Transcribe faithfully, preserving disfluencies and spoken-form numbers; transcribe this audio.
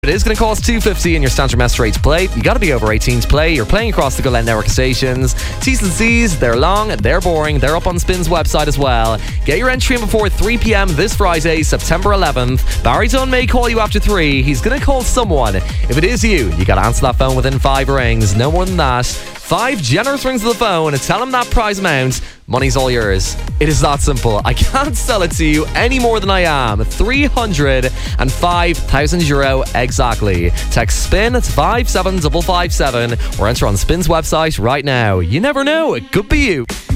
It is going to cost two hundred fifty dollars in your standard mess rate to play. You got to be over eighteen to play. You're playing across the Glen network of stations. T's and C's, they're long, they're boring, they're up on Spin's website as well. Get your entry in before three p.m. this Friday, September eleventh. Barry Dunn may call you after three. He's going to call someone. If it is you, you got to answer that phone within five rings. No more than that. Five generous rings of the phone and tell him that prize amount. Money's all yours. It is that simple. I can't sell it to you any more than I am. three hundred five thousand euro exactly. Text SPIN to five seven five five seven or enter on Spin's website right now. You never know, it could be you.